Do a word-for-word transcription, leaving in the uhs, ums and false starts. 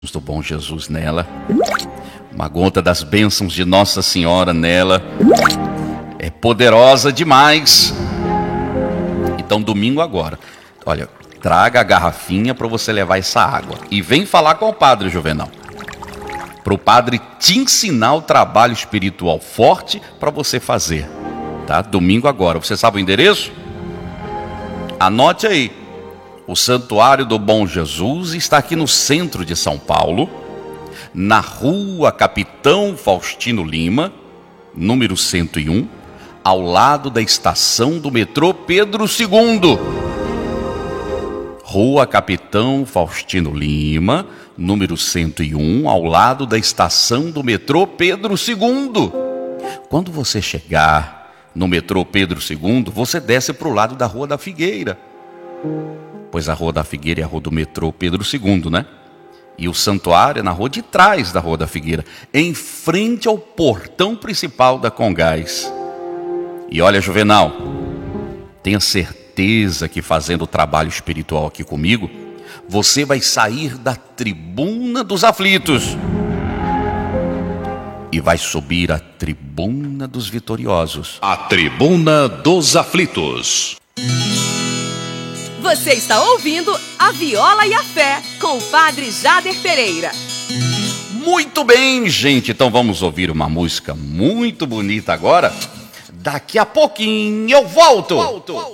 do bom Jesus nela, uma gota das bênçãos de Nossa Senhora nela, é poderosa demais. Então domingo agora, olha, traga a garrafinha para você levar essa água e vem falar com o Padre Juvenal, para o Padre te ensinar o trabalho espiritual forte para você fazer, tá? Domingo agora, você sabe o endereço? Anote aí. O Santuário do Bom Jesus está aqui no centro de São Paulo, na rua Capitão Faustino Lima, número cento e um, ao lado da estação do metrô Pedro segundo. Rua Capitão Faustino Lima, número cento e um, ao lado da estação do metrô Pedro segundo. Quando você chegar no metrô Pedro segundo, você desce para o lado da Rua da Figueira. Pois a Rua da Figueira é a rua do metrô Pedro segundo, né? E o santuário é na rua de trás da Rua da Figueira, em frente ao portão principal da Congás. E olha, Juvenal, tenha certeza que fazendo o trabalho espiritual aqui comigo, você vai sair da tribuna dos aflitos e vai subir à tribuna dos vitoriosos. A tribuna dos aflitos. Você está ouvindo A Viola e a Fé, com o Padre Jader Pereira. Muito bem, gente, então vamos ouvir uma música muito bonita agora. Daqui a pouquinho eu volto. volto.